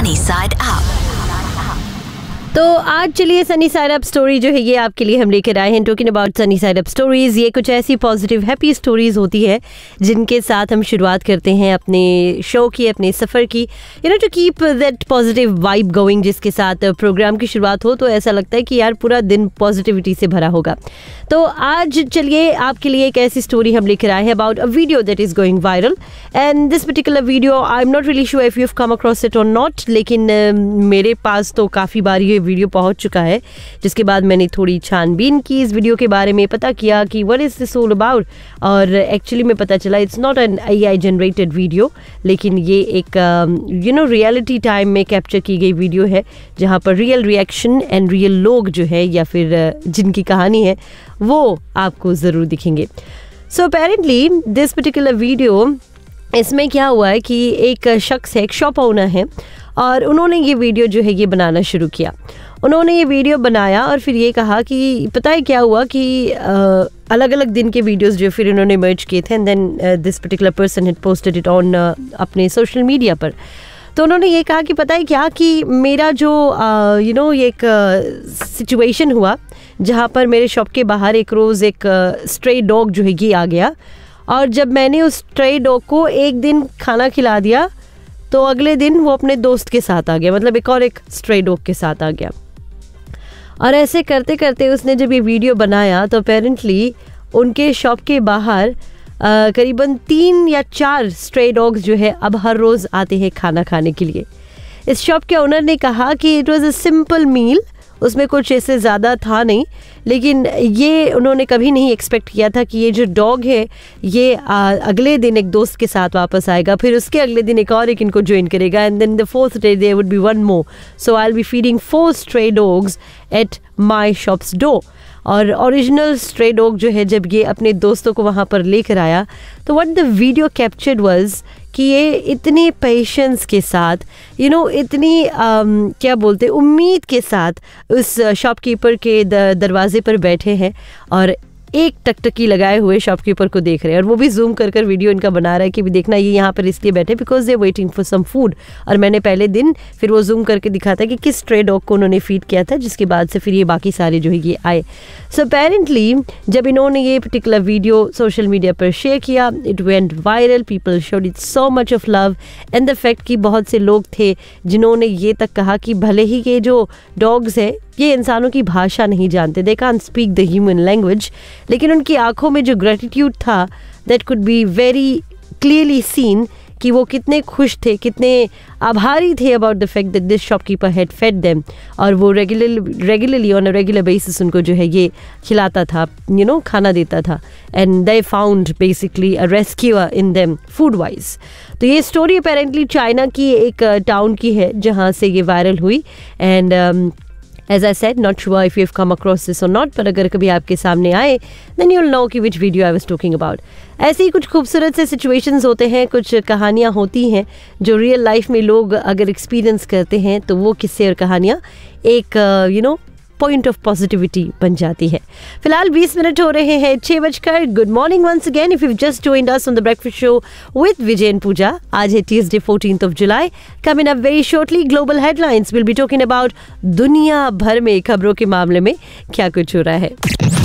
Sunny side up. तो आज चलिए सनी साइड अप स्टोरी जो है ये आपके लिए हम लेकर आए हैं। Talking about sunny side up stories, ये कुछ ऐसी पॉजिटिव हैप्पी स्टोरीज होती है जिनके साथ हम शुरुआत करते हैं अपने शो की, अपने सफ़र की, you know, to keep that positive vibe going. जिसके साथ प्रोग्राम की शुरुआत हो तो ऐसा लगता है कि यार पूरा दिन पॉजिटिविटी से भरा होगा। तो आज चलिए आपके लिए एक ऐसी स्टोरी हम लेकर आए हैं about a video that is going viral. And this particular video I am not really sure if you have come across it और नॉट, लेकिन मेरे पास तो काफ़ी बार ये वीडियो पहुंच चुका है। जिसके बाद मैंने थोड़ी छानबीन की इस वीडियो के बारे में, पता किया कि what is this all about, और एक्चुअली में पता चला it's not an AI generated video, लेकिन ये एक यू नो रियलिटी टाइम में कैप्चर की गई वीडियो है जहां पर रियल रिएक्शन एंड रियल लोग जो है या फिर जिनकी कहानी है वो आपको ज़रूर दिखेंगे। So apparently this particular video, इसमें क्या हुआ है कि एक शख्स है, एक शॉप ओनर है, और उन्होंने ये वीडियो जो है ये बनाना शुरू किया। उन्होंने ये वीडियो बनाया और फिर ये कहा कि पता है क्या हुआ कि अलग अलग दिन के वीडियोस जो फिर उन्होंने मर्ज किए थे, and then this particular person had posted it on अपने सोशल मीडिया पर। तो उन्होंने ये कहा कि पता है क्या कि मेरा जो यू नो ये एक सिचुएशन हुआ जहाँ पर मेरे शॉप के बाहर एक रोज़ एक स्ट्रे डॉग जो है ये आ गया, और जब मैंने उस स्ट्रे डॉग को एक दिन खाना खिला दिया तो अगले दिन वो अपने दोस्त के साथ आ गया, मतलब एक स्ट्रे डॉग के साथ आ गया। और ऐसे करते करते उसने जब ये वीडियो बनाया तो अपेरेंटली उनके शॉप के बाहर करीबन 3 या 4 स्ट्रे डॉग्स जो है अब हर रोज़ आते हैं खाना खाने के लिए। इस शॉप के ओनर ने कहा कि it was a simple meal, उसमें कुछ ऐसे ज़्यादा था नहीं, लेकिन ये उन्होंने कभी नहीं एक्सपेक्ट किया था कि ये जो डॉग है ये अगले दिन एक दोस्त के साथ वापस आएगा, फिर उसके अगले दिन एक और एक इनको ज्वाइन करेगा, and then the 4th day there would be 1 more. So I will be feeding 4 stray dogs at my shops door. और ओरिजिनल स्ट्रे डॉग जो है जब ये अपने दोस्तों को वहाँ पर लेकर आया तो what the video captured was कि ये इतनी पेशेंस के साथ, यू नो, इतनी क्या बोलते उम्मीद के साथ उस शॉपकीपर के दरवाजे पर बैठे हैं और एक टकटकी लगाए हुए शॉपकीपर को देख रहे हैं। और वो भी जूम कर वीडियो इनका बना रहा है कि भी देखना ये यहाँ पर इसलिए बैठे because they waiting for some food. और मैंने पहले दिन फिर वो जूम करके दिखाता कि किस स्ट्रे डॉग को उन्होंने फीड किया था, जिसके बाद से फिर ये बाकी सारे जो है ये आए। सो अपेरेंटली जब इन्होंने ये पर्टिकुलर वीडियो सोशल मीडिया पर शेयर किया, it went viral, people showed it so much of love and the fact कि बहुत से लोग थे जिन्होंने ये तक कहा कि भले ही ये जो डॉग्स है ये इंसानों की भाषा नहीं जानते, they can't speak the human language, लेकिन उनकी आंखों में जो ग्रेटिट्यूड था that could be very clearly seen कि वो कितने खुश थे, कितने आभारी थे about the fact that this shopkeeper had fade them. और वो regularly on a regular basis उनको जो है ये खिलाता था, यू नो, खाना देता था, and they found basically a rescuer in them food wise. तो ये स्टोरी अपेरेंटली चाइना की एक टाउन की है जहाँ से ये वायरल हुई। And As I said, not sure if you've come across this or not, पर अगर कभी आपके सामने आए then you'll know कि which video I was talking about। ऐसे ही कुछ खूबसूरत से situations होते हैं, कुछ कहानियाँ होती हैं जो रियल लाइफ में लोग अगर एक्सपीरियंस करते हैं तो वो किस्से और कहानियाँ एक you know point of positivity बन जाती है। फिलहाल 20 मिनट हो रहे हैं 6 बजकर। Good morning once again if you just joined us on the breakfast show with Vijay and पूजा। आज है Tuesday 14th of July। Coming up very shortly global headlines, will be talking about दुनिया भर में खबरों के मामले में क्या कुछ हो रहा है।